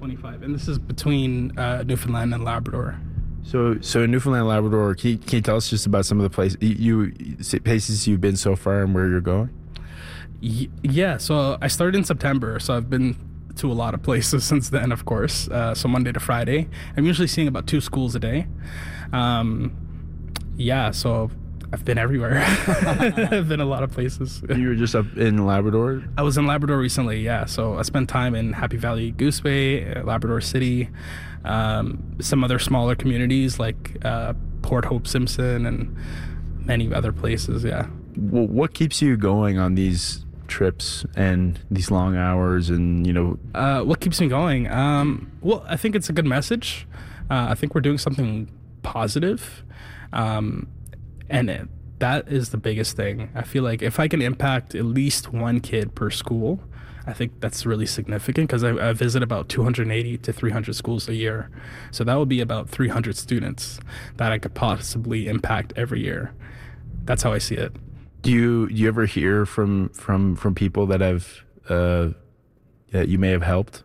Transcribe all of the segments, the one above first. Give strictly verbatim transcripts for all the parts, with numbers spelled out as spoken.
twenty-five, and this is between uh, Newfoundland and Labrador. So, so in Newfoundland and Labrador, can you, can you tell us just about some of the places you, you places you've been so far and where you're going? Y- yeah, so I started in September, so I've been to a lot of places since then, of course. Uh, so Monday to Friday, I'm usually seeing about two schools a day. Um, yeah, so I've been everywhere. I've been a lot of places. You were just up in Labrador? I was in Labrador recently, yeah. So I spent time in Happy Valley, Goose Bay, uh, Labrador City, um, some other smaller communities like uh, Port Hope Simpson and many other places, yeah. Well, what keeps you going on these trips and these long hours and, you know? Uh, what keeps me going? Um, well, I think it's a good message. Uh, I think we're doing something positive. Um, and it, that is the biggest thing. I feel like if I can impact at least one kid per school, I think that's really significant because I, I visit about two hundred eighty to three hundred schools a year. So that would be about three hundred students that I could possibly impact every year. That's how I see it. Do you do you ever hear from from from people that have uh, that you may have helped?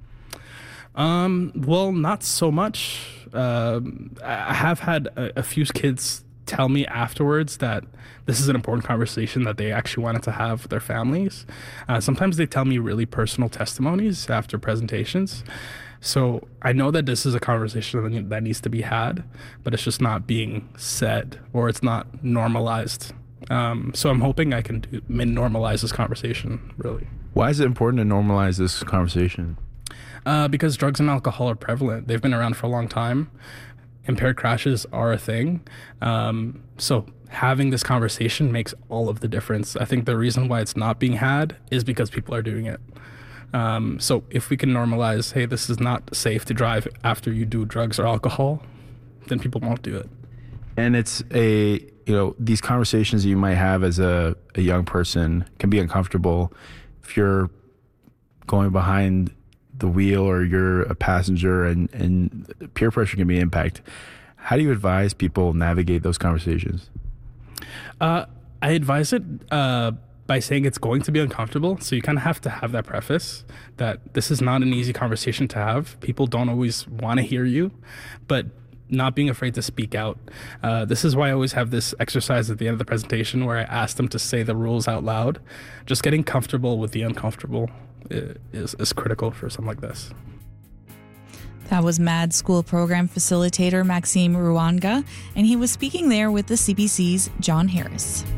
Um, well, not so much. Um, I have had a, a few kids tell me afterwards that this is an important conversation that they actually wanted to have with their families. Uh, sometimes they tell me really personal testimonies after presentations. So I know that this is a conversation that needs to be had, but it's just not being said or it's not normalized. Um, so I'm hoping I can do, normalize this conversation, really. Why is it important to normalize this conversation? Uh, because drugs and alcohol are prevalent. They've been around for a long time. Impaired crashes are a thing. Um, so having this conversation makes all of the difference. I think the reason why it's not being had is because people are doing it. Um, so if we can normalize, hey, this is not safe to drive after you do drugs or alcohol, then people won't do it. And it's a, you know, these conversations that you might have as a, a young person can be uncomfortable if you're going behind the wheel or you're a passenger, and, and peer pressure can be an impact. How do you advise people navigate those conversations? Uh, I advise it uh, by saying it's going to be uncomfortable. So you kind of have to have that preface that this is not an easy conversation to have. People don't always want to hear you, but not being afraid to speak out. Uh, this is why I always have this exercise at the end of the presentation where I ask them to say the rules out loud. Just getting comfortable with the uncomfortable is, is critical for something like this. That was M A D School Program Facilitator Maxime Ruanga, and he was speaking there with the C B C's John Harris.